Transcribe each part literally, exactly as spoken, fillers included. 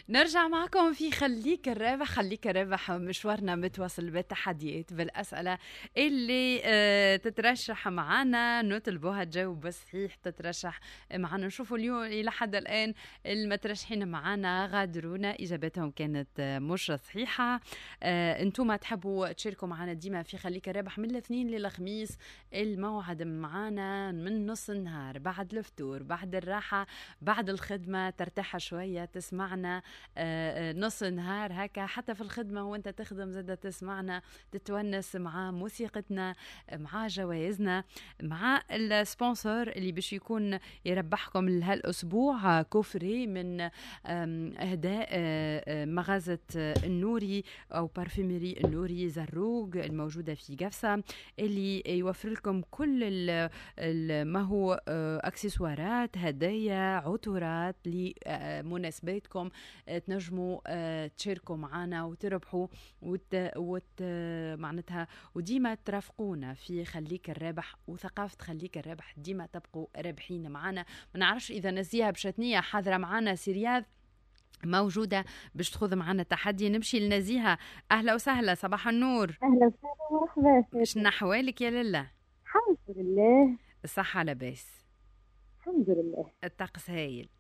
نرجع معكم في خليك الرابح. خليك الرابح مشوارنا متواصل بالتحديات بالأسئلة اللي اه تترشح معنا، نطلبوها تجاوب صحيح تترشح معنا. نشوفوا اليوم إلى حد الآن المترشحين معنا غادرونا إجابتهم كانت مش صحيحة. اه انتم تحبوا تشاركوا معنا ديما في خليك الرابح من الاثنين للخميس. الموعد معنا من نص النهار، بعد الفطور، بعد الراحة، بعد الخدمة، ترتاح شوية تسمعنا نص نهار هكا، حتى في الخدمة وانت تخدم زادة تسمعنا، تتونس مع موسيقتنا، مع جوائزنا، مع السبونسر اللي باش يكون يربحكم لهالأسبوع كوفري من أهداء مغازة النوري أو بارفيمري النوري زروق الموجودة في قفصة، اللي يوفر لكم كل ما هو أكسسوارات، هدايا، عطورات لمناسباتكم. تنجموا تشاركوا معنا وتربحوا وت... وت... معناتها وديما ترافقونا في خليك الرابح وثقافة خليك الرابح، ديما تبقوا رابحين معنا. ما نعرفش إذا نزيها بشتنية حاضرة معنا سيرياض موجودة باش تخوض معنا التحدي. نمشي لنزيها. أهلا وسهلا، صباح النور. أهلا وسهلا ومرحبا. شنو أحوالك يا لله؟ الحمد لله. الصحة لاباس؟ الحمد لله. الطقس هايل.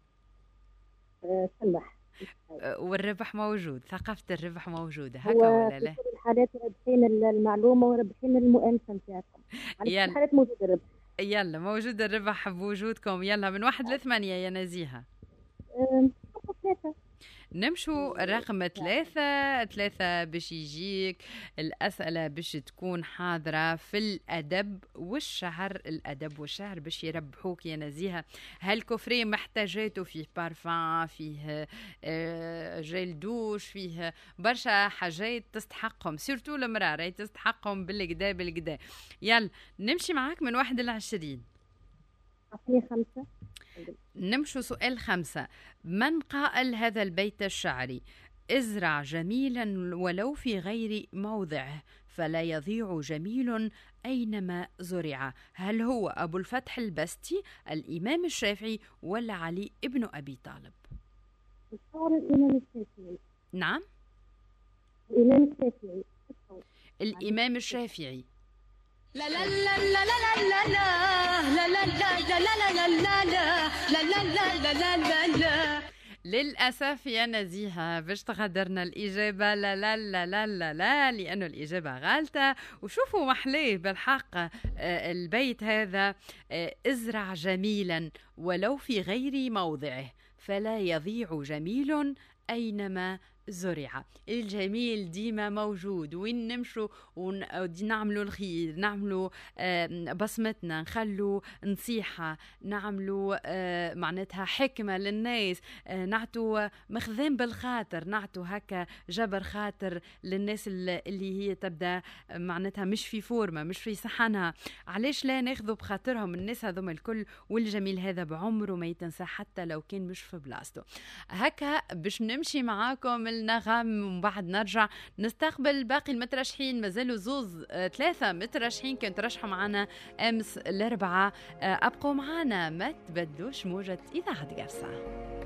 أه سمح. والربح موجود، ثقافة الربح موجودة هكا ولا لا؟ في كل الحالات ربحين المعلومة وربحين المؤنسة نتاعكم. على كل الحالات موجود الربح. يلا موجود الربح بوجودكم. يلا من واحد لثمانية يا نزيهة. أه ثلاثة. نمشوا رقم ثلاثة. ثلاثة باش يجيك الأسئلة باش تكون حاضرة في الأدب والشعر. الأدب والشعر باش يربحوك يا نزيهة. هالكوفري محتاجاته فيه بارفان، فيه جيل دوش، فيه برشا حاجات تستحقهم، سيرتو المرأة راهي تستحقهم بالقدا بالقدا. يلا نمشي معاك من واحد لعشرين. أعطيني خمسة. نمشوا سؤال خمسة. من قائل هذا البيت الشعري؟ ازرع جميلا ولو في غير موضعه فلا يضيع جميل أينما زرع. هل هو أبو الفتح البستي، الإمام الشافعي، ولا علي ابن أبي طالب؟ الإمام الشافعي. نعم الإمام الشافعي. الإمام الشافعي. لا لا لا لا لا لا لا لا لا لا لا لا لا لا لا لا لا. للأسف يا نزيهة باش تغادرنا الإجابة لا لا لا لا لا لا، لأنه الإجابة غالطة. وشوفوا محليه بالحق البيت هذا، ازرع جميلا ولو في غير موضعه فلا يضيع جميل أينما زرع. الجميل ديما موجود وين نمشوا ونعملوا الخير، نعملوا بصمتنا، نخلوا نصيحة، نعملوا معناتها حكمة للناس، نعطوا مخذين بالخاطر، نعطوا هكا جبر خاطر للناس اللي هي تبدأ معناتها مش في فورمة، مش في صحنها. علاش لا ناخذوا بخاطرهم الناس هذوم الكل؟ والجميل هذا بعمره ما يتنسى حتى لو كان مش في بلاصته. هكا باش نمشي معاكم النغم ومن بعد نرجع نستقبل باقي المترشحين. مازالوا زوز ثلاثة مترشحين كانوا ترشحوا معنا أمس الأربعاء. أبقوا معنا، ما تبدلوش موجة إذاعة قفصة.